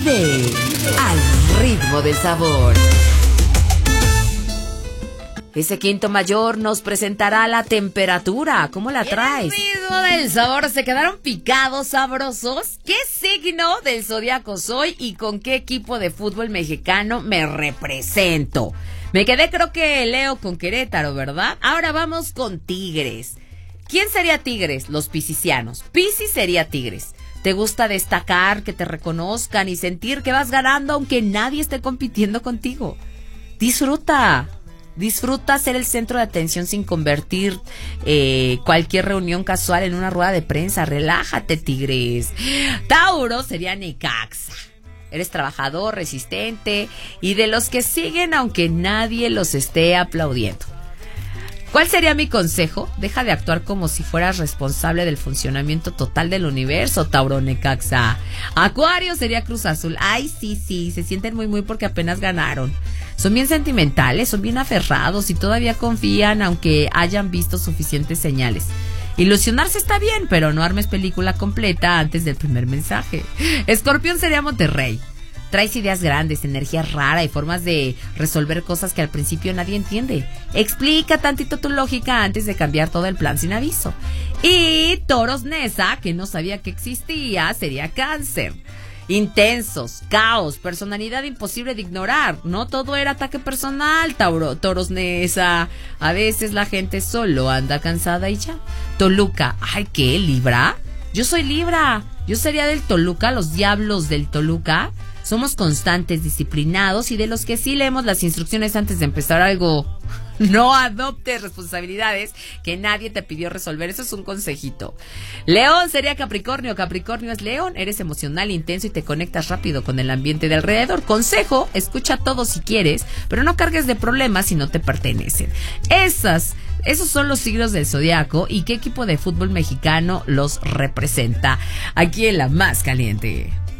Vive al ritmo del sabor. Ese quinto mayor nos presentará la temperatura. ¿Cómo la traes? El ritmo del sabor. ¿Se quedaron picados, sabrosos? ¿Qué signo del zodiaco soy y con qué equipo de fútbol mexicano me represento? Me quedé, creo que Leo con Querétaro, ¿verdad? Ahora vamos con Tigres. ¿Quién sería Tigres? Los piscianos. Piscis sería Tigres. ¿Te gusta destacar, que te reconozcan y sentir que vas ganando aunque nadie esté compitiendo contigo? Disfruta ser el centro de atención sin convertir cualquier reunión casual en una rueda de prensa. Relájate, Tigres. Tauro sería Necaxa. Eres trabajador, resistente y de los que siguen aunque nadie los esté aplaudiendo. ¿Cuál sería mi consejo? Deja de actuar como si fueras responsable del funcionamiento total del universo, Tauro Necaxa. Acuario sería Cruz Azul. Ay, sí, se sienten muy porque apenas ganaron. Son bien sentimentales, son bien aferrados y todavía confían aunque hayan visto suficientes señales. Ilusionarse está bien, pero no armes película completa antes del primer mensaje. Escorpión sería Monterrey. Traes ideas grandes, energía rara y formas de resolver cosas que al principio nadie entiende. Explica tantito tu lógica antes de cambiar todo el plan sin aviso. Y Toros Nesa, que no sabía que existía, sería Cáncer. Intensos, caos, personalidad imposible de ignorar. No todo era ataque personal, Toros Nesa. A veces la gente solo anda cansada y ya. Toluca, ay, ¿qué? ¿Libra? Yo soy Libra. Yo sería del Toluca, los diablos del Toluca. Somos constantes, disciplinados y de los que sí leemos las instrucciones antes de empezar algo. No adoptes responsabilidades que nadie te pidió resolver. Eso es un consejito. León sería Capricornio. Capricornio es León. Eres emocional, intenso y te conectas rápido con el ambiente de alrededor. Consejo, escucha todo si quieres, pero no cargues de problemas si no te pertenecen. Esos son los signos del zodiaco y qué equipo de fútbol mexicano los representa. Aquí en La Más Caliente.